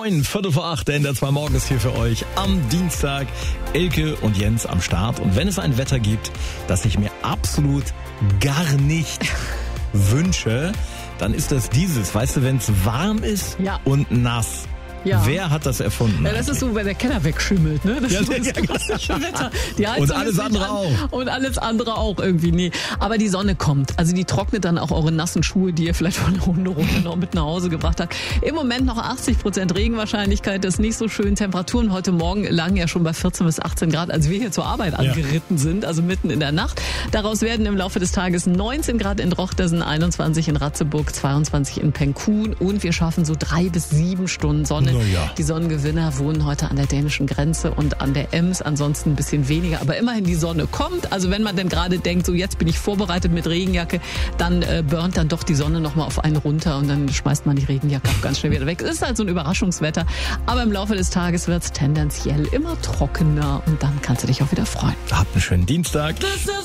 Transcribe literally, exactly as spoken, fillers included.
neun, Viertel vor acht, der N D R zwei Morgen ist hier für euch am Dienstag. Elke und Jens am Start. Und wenn es ein Wetter gibt, das ich mir absolut gar nicht wünsche, dann ist das dieses. Weißt du, wenn es warm ist ja. und nass. Ja. Wer hat das erfunden? Ja, das ist so, wenn der Keller wegschimmelt, ne? Das ja, ist so ja, das klassische Wetter. Die und alles andere an, auch. Und alles andere auch irgendwie, nee. Aber die Sonne kommt. Also die trocknet dann auch eure nassen Schuhe, die ihr vielleicht von der Hunderunde noch mit nach Hause gebracht habt. Im Moment noch achtzig Prozent Regenwahrscheinlichkeit. Das ist nicht so schön. Temperaturen heute Morgen lagen ja schon bei vierzehn bis achtzehn Grad, als wir hier zur Arbeit angeritten ja. sind. Also mitten in der Nacht. Daraus werden im Laufe des Tages neunzehn Grad in Drochtersen, einundzwanzig in Ratzeburg, zweiundzwanzig in Penkun. Und wir schaffen so drei bis sieben Stunden Sonne. Ja. Die Sonne Gewinner wohnen heute an der dänischen Grenze und an der Ems, ansonsten ein bisschen weniger, aber immerhin die Sonne kommt. Also wenn man denn gerade denkt, so jetzt bin ich vorbereitet mit Regenjacke, dann äh, burnt dann doch die Sonne nochmal auf einen runter und dann schmeißt man die Regenjacke auch ganz schnell wieder weg. Es ist halt so ein Überraschungswetter, aber im Laufe des Tages wird es tendenziell immer trockener und dann kannst du dich auch wieder freuen. Habt einen schönen Dienstag.